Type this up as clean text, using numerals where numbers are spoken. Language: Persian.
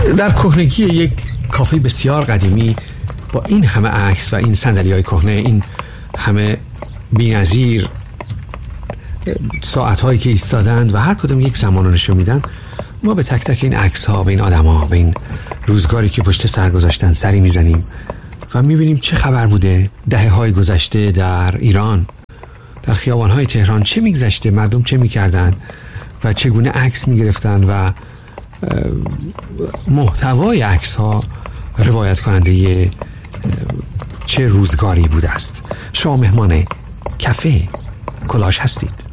در کهنگی یک کافه بسیار قدیمی با این همه عکس و این صندلی‌های کهنه، این همه بی‌نظیر ساعت‌هایی که ایستادند و هر کدوم یک زمان رو نشون میدن، ما به تک تک این عکس‌ها، به این آدم‌ها، به این روزگاری که پشت سر گذاشتن سری میزنیم و میبینیم چه خبر بوده دهه‌های گذشته در ایران، در خیابان‌های تهران چه میگذشته، مردم چه میکردن و چگونه عکس میگرفتن و محتوای عکس‌ها روایت کننده چه روزگاری بوده است. شما مهمان کافه کلاش هستید.